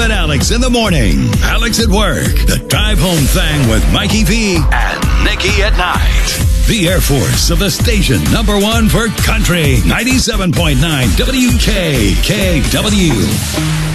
and Alex in the morning. Alex at work. The drive home thing with Mikey V and Nikki at night. The Air Force of the station #1 for country. 97.9 WKKW.